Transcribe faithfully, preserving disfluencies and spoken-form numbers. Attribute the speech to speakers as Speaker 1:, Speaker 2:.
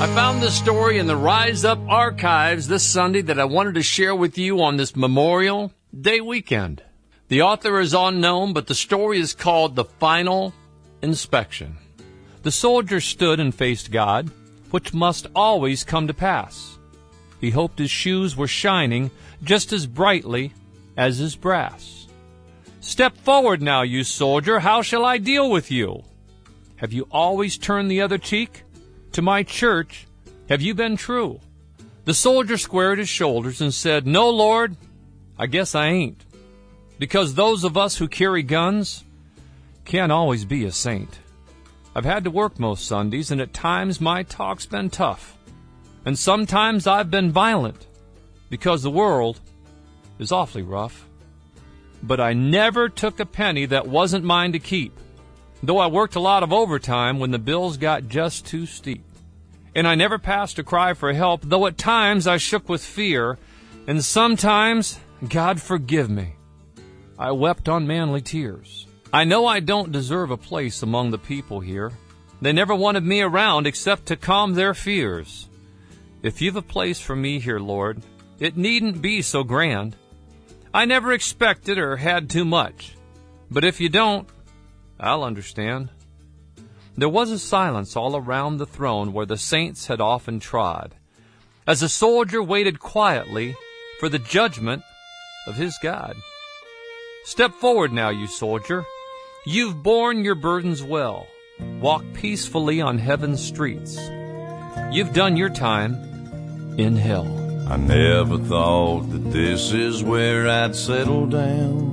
Speaker 1: I found this story in the Rise Up archives this Sunday that I wanted to share with you on this Memorial Day weekend. The author is unknown, but the story is called The Final Inspection. The soldier stood and faced God, which must always come to pass. He hoped his shoes were shining just as brightly as his brass. Step forward now, you soldier, how shall I deal with you? Have you always turned the other cheek? To my church, have you been true? The soldier squared his shoulders and said, No, Lord, I guess I ain't. Because those of us who carry guns can't always be a saint. I've had to work most Sundays, and at times my talk's been tough. And sometimes I've been violent, because the world is awfully rough. But I never took a penny that wasn't mine to keep, though I worked a lot of overtime when the bills got just too steep. And I never passed a cry for help, though at times I shook with fear, and sometimes, God forgive me, I wept unmanly tears. I know I don't deserve a place among the people here. They never wanted me around except to calm their fears. If you've a place for me here, Lord, it needn't be so grand. I never expected or had too much, but if you don't, I'll understand. There was a silence all around the throne where the saints had often trod, as the soldier waited quietly for the judgment of his God. Step forward now, you soldier. You've borne your burdens well. Walk peacefully on heaven's streets. You've done your time in hell.
Speaker 2: I never thought that this is where I'd settle down.